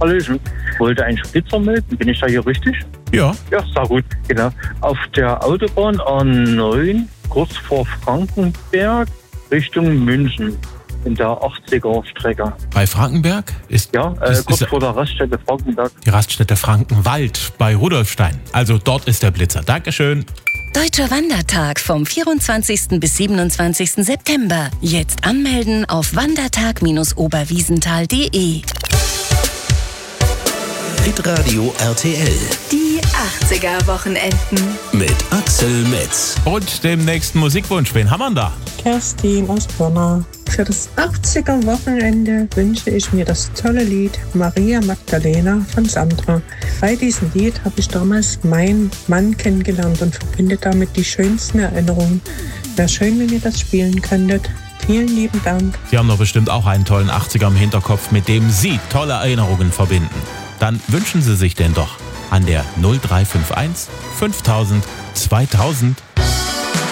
Hallöchen. Wollte einen Spitzer melden. Bin ich da hier richtig? Ja. Ja, sehr gut. Genau. Auf der Autobahn A9, kurz vor Frankenberg, Richtung München. In der 80er-Strecke. Bei Frankenberg? Ja, kurz vor der Raststätte Frankenberg. Die Raststätte Frankenwald bei Rudolfstein. Also dort ist der Blitzer. Dankeschön. Deutscher Wandertag vom 24. bis 27. September. Jetzt anmelden auf wandertag-oberwiesenthal.de. Hitradio RTL. Die 80er-Wochenenden. Mit Axel Metz. Und dem nächsten Musikwunsch. Wen haben wir da? Kerstin aus Pirna. Für das 80er-Wochenende wünsche ich mir das tolle Lied Maria Magdalena von Sandra. Bei diesem Lied habe ich damals meinen Mann kennengelernt und verbinde damit die schönsten Erinnerungen. Wäre schön, wenn ihr das spielen könntet. Vielen lieben Dank. Sie haben doch bestimmt auch einen tollen 80er im Hinterkopf, mit dem Sie tolle Erinnerungen verbinden. Dann wünschen Sie sich denn doch an der 0351 5000 2000